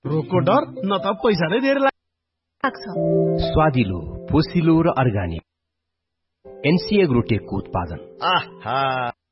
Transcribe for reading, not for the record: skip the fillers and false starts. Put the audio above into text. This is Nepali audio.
रोगको डर न त पैसा नै धेरै लाग्छ। स्वादिलो, पोसिलो र अर्गानिक एनसी एग्रोटेकको उत्पादन। आहा